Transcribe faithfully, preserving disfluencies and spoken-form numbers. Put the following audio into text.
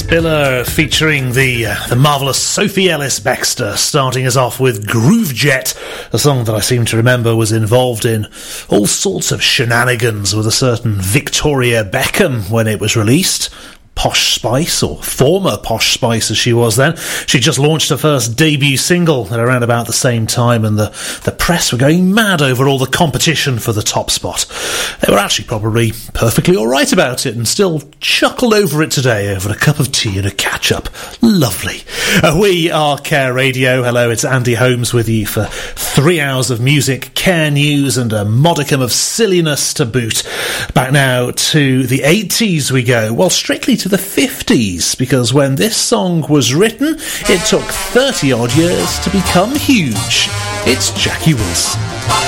Spiller featuring the uh, the marvellous Sophie Ellis-Bextor, starting us off with Groove Jet, a song that I seem to remember was involved in all sorts of shenanigans with a certain Victoria Beckham when it was released. Posh Spice, or former Posh Spice as she was then. She just launched her first debut single at around about the same time, and the, the press were going mad over all the competition for the top spot. They were actually probably perfectly alright about it and still chuckle over it today over a cup of tea and a catch-up. Lovely. Uh, we are Care Radio. Hello, it's Andy Holmes with you for three hours of music, Care news and a modicum of silliness to boot. Back now to the eighties we go. Well, strictly to the fifties, because when this song was written, it took thirty odd years to become huge. It's Jackie Wilson.